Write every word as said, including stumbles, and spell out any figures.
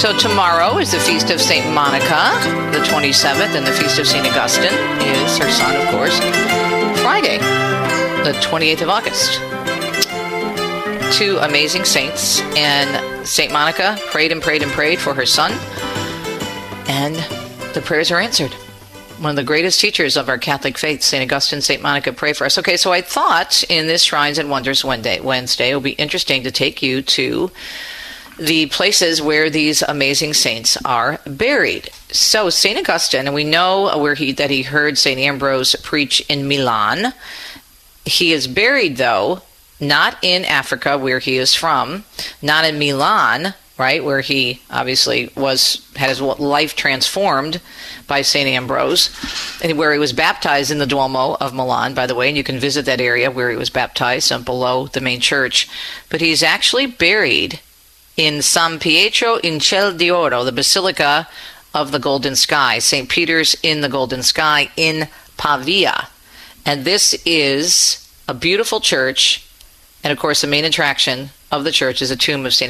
So tomorrow is the Feast of Saint Monica, the twenty-seventh, and the Feast of Saint Augustine is her son, of course. Friday, the twenty-eighth of August. Two amazing saints, and Saint Monica prayed and prayed and prayed for her son, and the prayers are answered. One of the greatest teachers of our Catholic faith, Saint Augustine, Saint Monica, pray for us. Okay, so I thought in this Shrines and Wonders Wednesday, Wednesday it will be interesting to take you to the places where these amazing saints are buried. So Saint Augustine, and we know where he that he heard Saint Ambrose preach in Milan. He is buried, though, not in Africa, where he is from, not in Milan, right, where he obviously was had his life transformed by Saint Ambrose, and where he was baptized in the Duomo of Milan, by the way, and you can visit that area where he was baptized, um, below the main church. But he's actually buried in San Pietro in Ciel d'Oro, the Basilica of the Golden Sky, Saint Peter's in the Golden Sky in Pavia. And this is a beautiful church, and of course the main attraction of the church is a tomb of Saint